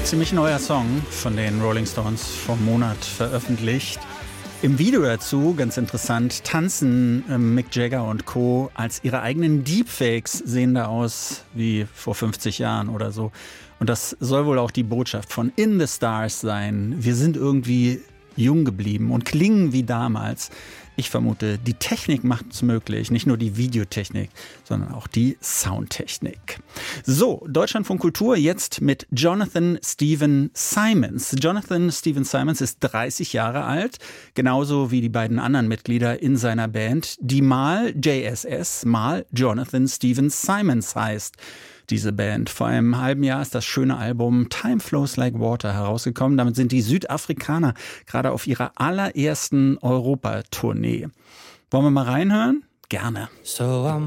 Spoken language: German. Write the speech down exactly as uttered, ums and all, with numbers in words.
ziemlich neuer Song von den Rolling Stones vom Monat veröffentlicht. Im Video dazu, ganz interessant, tanzen äh, Mick Jagger und Co. als ihre eigenen Deepfakes, sehen da aus wie vor fünfzig Jahren oder so. Und das soll wohl auch die Botschaft von In the Stars sein. Wir sind irgendwie jung geblieben und klingen wie damals. Ich vermute, die Technik macht es möglich, nicht nur die Videotechnik, sondern auch die Soundtechnik. So, Deutschlandfunk Kultur jetzt mit Jonathan Stephen Simons. Jonathan Stephen Simons ist dreißig Jahre alt, genauso wie die beiden anderen Mitglieder in seiner Band, die mal J S S, mal Jonathan Stephen Simons heißt. Diese Band. Vor einem halben Jahr ist das schöne Album Time Flows Like Water herausgekommen. Damit sind die Südafrikaner gerade auf ihrer allerersten Europatournee. Wollen wir mal reinhören? Gerne. So I'm